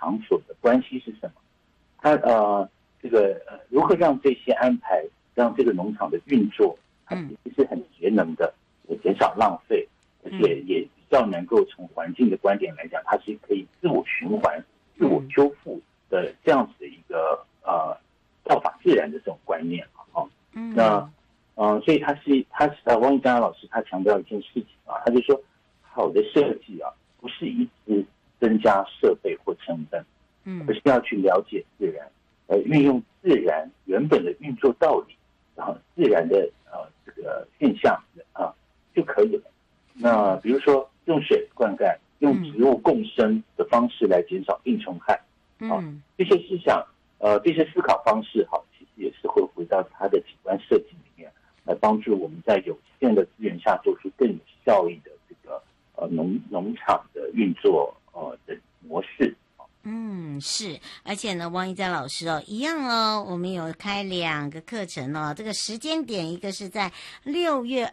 场所的关系是什么？它如何让这些安排，让这个农场的运作，它其实是很节能的，也减少浪费，而且也比较能够从环境的观点来讲，它是可以自我循环、自我修复的这样子的一个效法自然的这种观念所以汪一章老师他强调一件事情他就说好的设计不是一直增加设备或成本，而是要去了解自然，运用自然原本的运作道理，然后自然的这个现象就可以了。那比如说用水灌溉，用植物共生的方式来减少病虫害这些思想这些思考方式其实也是会回到它的景观设计里面，来帮助我们在有限的资源下做出更有效益的这个农场的运作的模式。 是，而且呢，汪一章老师一样我们有开2个课程这个时间点，一个是在6月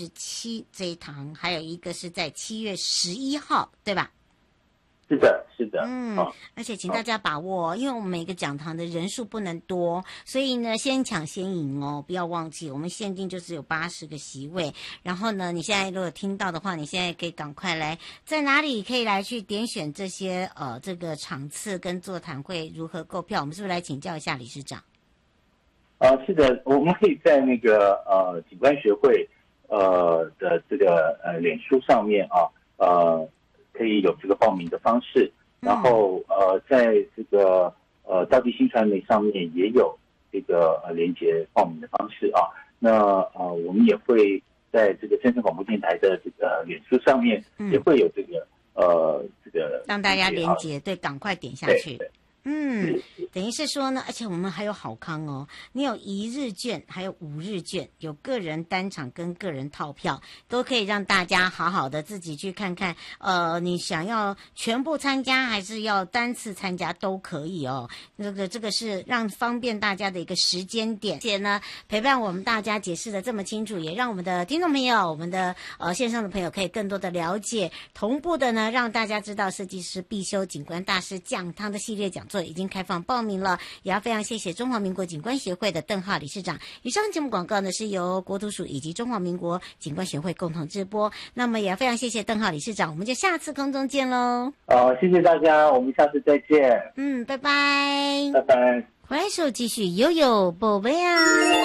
27这一堂，还有一个是在7月11号，对吧？ 是的，是的。 而且请大家把握因为我们每个讲堂的人数不能多，所以呢，先抢先赢不要忘记，我们限定就只有80个席位。然后呢，你现在如果听到的话，你现在可以赶快来，在哪里可以来去点选这些这个场次跟座谈会如何购票？我们是不是来请教一下理事长？ 是的，我们可以在那个景观学会的这个脸书上面可以有这个报名的方式，然后在这个道地新传媒上面也有这个连结报名的方式那我们也会在这个真声广播电台的这个脸书上面也会有这个让大家连结，对，赶快点下去。 对等于是说呢，而且我们还有好康你有1日券，还有5日券，有个人单场跟个人套票，都可以让大家好好的自己去看看。你想要全部参加，还是要单次参加都可以这个是让方便大家的一个时间点，而且呢，陪伴我们大家解释的这么清楚，也让我们的听众朋友，我们的线上的朋友可以更多的了解，同步的呢，让大家知道设计师必修景观大师讲堂的系列讲座已经开放报名了，也要非常谢谢中华民国景观协会的邓浩理事长。以上节目广告呢是由国土署以及中华民国景观协会共同直播，那么也要非常谢谢邓浩理事长，我们就下次空中见喽。 谢谢大家，我们下次再见。 拜拜。 拜拜。 回来时候继续悠悠宝贝啊。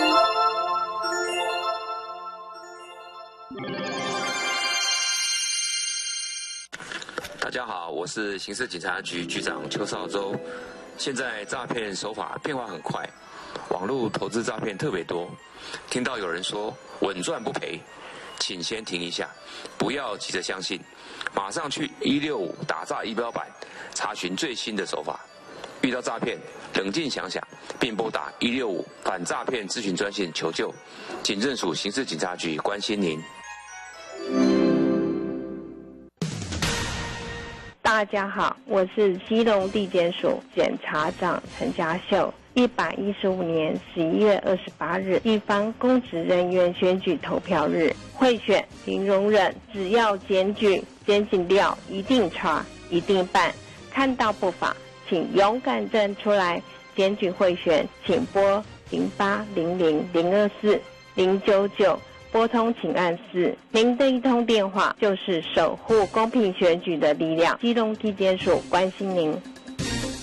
大家好，我是刑事警察局局长邱少洲。现在诈骗手法变化很快，网络投资诈骗特别多。听到有人说稳赚不赔，请先停一下，不要急着相信，马上去165打诈仪表板查询最新的手法。遇到诈骗，冷静想想，并拨打165反诈骗咨询专线求救。警政署刑事警察局关心您。 大家好，我是基隆地检署检察长陈家秀。115年11月28日，地方公职人员选举投票日，贿选零容忍，只要检举，检警调一定查，一定办。看到不法，请勇敢站出来，检举贿选，请拨0800-024-099。拨通请按4，您的一通电话就是守护公平选举的力量。基隆地检署关心您。